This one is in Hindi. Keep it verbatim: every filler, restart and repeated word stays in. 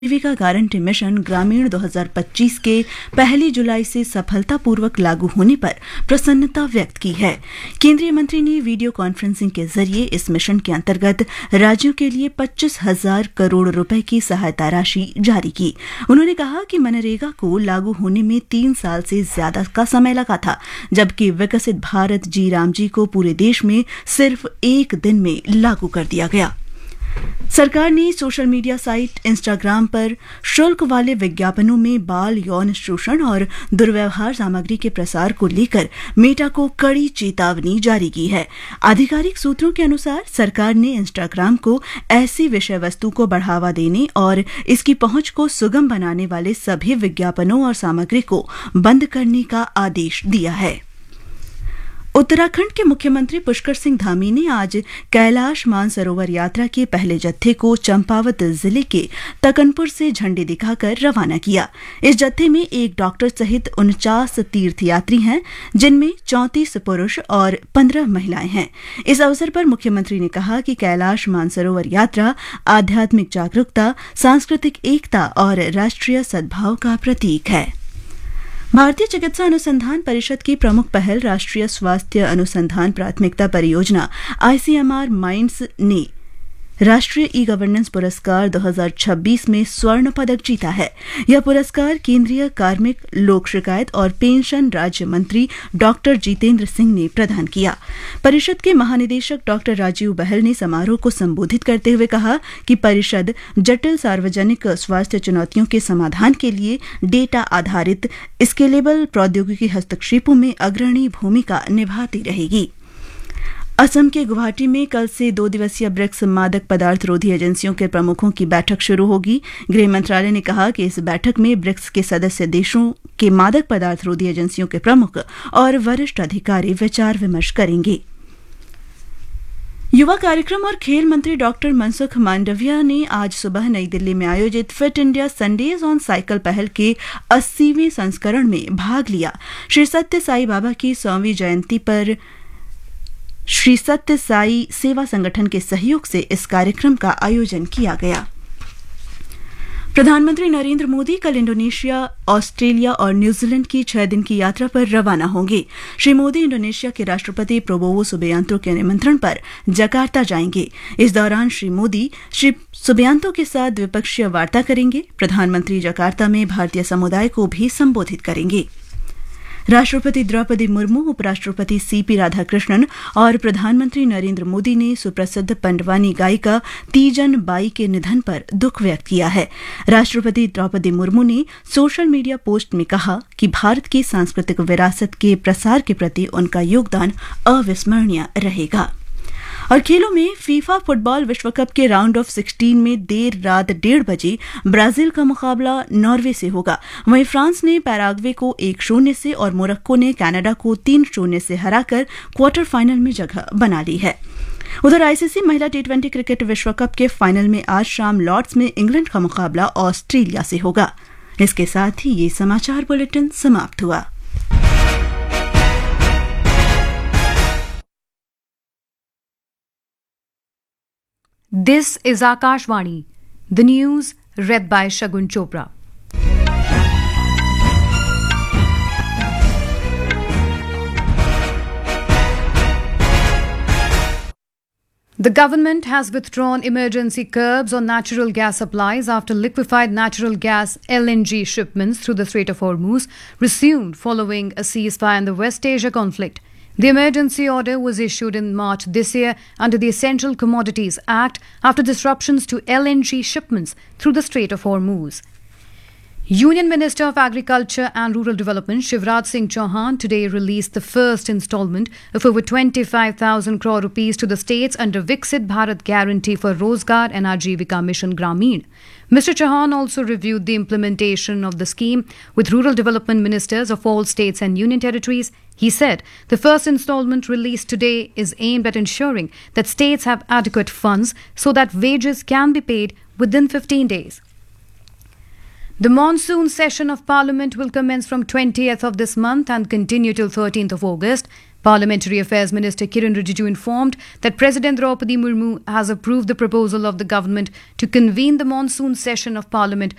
आजीविका गारंटी मिशन ग्रामीण दो हज़ार पच्चीस के पहली जुलाई से सफलतापूर्वक लागू होने पर प्रसन्नता व्यक्त की है। केंद्रीय मंत्री ने वीडियो कॉन्फ्रेंसिंग के जरिए इस मिशन के अंतर्गत राज्यों के लिए पच्चीस हजार करोड़ रुपए की सहायता राशि जारी की। उन्होंने कहा कि मनरेगा को लागू होने में तीन साल से ज्यादा का समय लगा था, जबकि विकसित भारत जी राम जी को पूरे देश में सिर्फ एक दिन में लागू कर दिया गया। सरकार ने सोशल मीडिया साइट इंस्टाग्राम पर शुल्क वाले विज्ञापनों में बाल यौन शोषण और दुर्व्यवहार सामग्री के प्रसार को लेकर मेटा को कड़ी चेतावनी जारी की है। आधिकारिक सूत्रों के अनुसार सरकार ने इंस्टाग्राम को ऐसी विषय वस्तु को बढ़ावा देने और इसकी पहुंच को सुगम बनाने वाले सभी विज्ञापनों और सामग्री को बंद करने का आदेश दिया है। उत्तराखंड के मुख्यमंत्री पुष्कर सिंह धामी ने आज कैलाश मानसरोवर यात्रा के पहले जत्थे को चंपावत जिले के तकनपुर से झंडी दिखाकर रवाना किया। इस जत्थे में एक डॉक्टर सहित उनचास तीर्थयात्री हैं, जिनमें चौंतीस पुरुष और पंद्रह महिलाएं हैं। इस अवसर पर मुख्यमंत्री ने कहा कि कैलाश मानसरोवर यात्रा आध्यात्मिक जागरूकता, सांस्कृतिक एकता और राष्ट्रीय सद्भाव का प्रतीक है। भारतीय चिकित्सा अनुसंधान परिषद की प्रमुख पहल राष्ट्रीय स्वास्थ्य अनुसंधान प्राथमिकता परियोजना आईसीएमआर माइंड्स ने राष्ट्रीय ई गवर्नेंस पुरस्कार दो हज़ार छब्बीस में स्वर्ण पदक जीता है। यह पुरस्कार केंद्रीय कार्मिक, लोक शिकायत और पेंशन राज्य मंत्री डॉक्टर जितेंद्र सिंह ने प्रदान किया। परिषद के महानिदेशक डॉक्टर राजीव बहल ने समारोह को संबोधित करते हुए कहा कि परिषद जटिल सार्वजनिक स्वास्थ्य चुनौतियों के समाधान के लिए डेटा आधारित स्केलेबल प्रौद्योगिकी हस्तक्षेपों में अग्रणी भूमिका निभाती रहेगी। असम के गुवाहाटी में कल से दो दिवसीय ब्रिक्स मादक पदार्थ रोधी एजेंसियों के प्रमुखों की बैठक शुरू होगी। गृह मंत्रालय ने कहा कि इस बैठक में ब्रिक्स के सदस्य देशों के मादक पदार्थ रोधी एजेंसियों के प्रमुख और वरिष्ठ अधिकारी विचार विमर्श करेंगे। युवा कार्यक्रम और खेल मंत्री डॉक्टर मनसुख मांडविया ने आज सुबह नई दिल्ली में आयोजित fit India Sundays on cycle पहल के अस्सीवें संस्करण में भाग लिया। श्री सत्य साई बाबा की सौवीं जयंती पर श्री सत्य साई सेवा संगठन के सहयोग से इस कार्यक्रम का आयोजन किया गया। प्रधानमंत्री नरेंद्र मोदी कल इंडोनेशिया, ऑस्ट्रेलिया और न्यूजीलैंड की छह दिन की यात्रा पर रवाना होंगे। श्री मोदी इंडोनेशिया के राष्ट्रपति प्रोबोवो सुबियांतो के निमंत्रण पर जकार्ता जाएंगे। इस दौरान श्री मोदी श्री सुबियांतो के साथ द्विपक्षीय वार्ता करेंगे। प्रधानमंत्री जकार्ता में भारतीय समुदाय को भी संबोधित करेंगे। राष्ट्रपति द्रौपदी मुर्मू, उपराष्ट्रपति सीपी राधाकृष्णन और प्रधानमंत्री नरेंद्र मोदी ने सुप्रसिद्ध पंडवानी गायिका तीजन बाई के निधन पर दुख व्यक्त किया है। राष्ट्रपति द्रौपदी मुर्मू ने सोशल मीडिया पोस्ट में कहा कि भारत की सांस्कृतिक विरासत के प्रसार के प्रति उनका योगदान अविस्मरणीय रहेगा। और खेलों में फीफा फुटबॉल विश्व कप के राउंड ऑफ सिक्सटीन में देर रात डेढ़ बजे ब्राजील का मुकाबला नॉर्वे से होगा। वहीं फ्रांस ने पैराग्वे को एक शून्य से और मोरक्को ने कनाडा को तीन शून्य से हराकर क्वार्टर फाइनल में जगह बना ली है। उधर आईसीसी महिला टी ट्वेंटी क्रिकेट विश्व कप के फाइनल में आज शाम लॉर्ड्स में इंग्लैंड का मुकाबला ऑस्ट्रेलिया से होगा। इसके साथ ही ये समाचार बुलेटिन समाप्त हुआ। This is Akashvani, the news read by Shagun Chopra. The government has withdrawn emergency curbs on natural gas supplies after liquefied natural gas L N G shipments through the Strait of Hormuz resumed following a ceasefire in the West Asia conflict. The emergency order was issued in March this year under the Essential Commodities Act after disruptions to L N G shipments through the Strait of Hormuz. Union Minister of Agriculture and Rural Development Shivraj Singh Chauhan today released the first installment of over twenty-five thousand crore rupees to the states under Viksit Bharat Guarantee for Rozgar and Ajivika Mission Grameen. Mister Chauhan also reviewed the implementation of the scheme with rural development ministers of all states and union territories. He said the first installment released today is aimed at ensuring that states have adequate funds so that wages can be paid within fifteen days. The monsoon session of Parliament will commence from twentieth of this month and continue till thirteenth of August. Parliamentary Affairs Minister Kiran Rijiju informed that President Draupadi Murmu has approved the proposal of the government to convene the monsoon session of Parliament